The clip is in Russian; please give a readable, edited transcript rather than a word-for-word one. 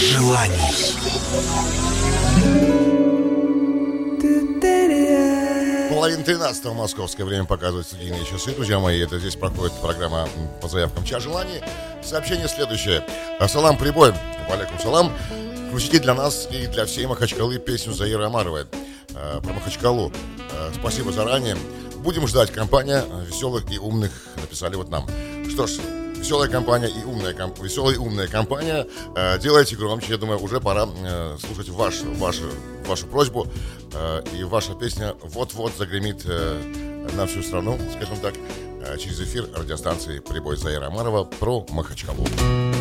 желаний. Половина 13-го московское время показывает студийные часы. Друзья мои, это здесь проходит программа по заявкам «Час желаний». Сообщение следующее. Салам прибой. Валейкум салам. Включите для нас и для всей Махачкалы песню Заиры Амаровой про Махачкалу. Спасибо заранее. Будем ждать. Компания веселых и умных написали вот нам. Что ж, веселая компания и веселая и умная компания. Делайте громче. Я думаю, уже пора слушать вашу просьбу. И ваша песня вот-вот загремит на всю страну, скажем так, через эфир радиостанции «Прибой» Заира Амарова про Махачкалу.